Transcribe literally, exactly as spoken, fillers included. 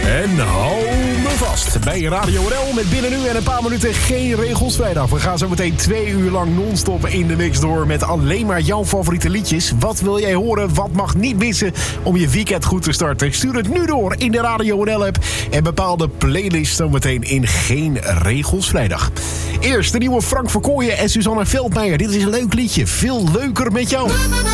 En hou me vast bij Radio N L met binnen nu en een paar minuten geen regels vrijdag. We gaan zo meteen twee uur lang non-stop in de mix door met alleen maar jouw favoriete liedjes. Wat wil jij horen? Wat mag niet missen om je weekend goed te starten? Stuur het nu door in de Radio N L-app en bepaal de playlist zo meteen in Geen Regels Vrijdag. Eerst de nieuwe Frank Verkooyen en Suzanne Veldmeijer. Dit is een leuk liedje. Veel leuker met jou.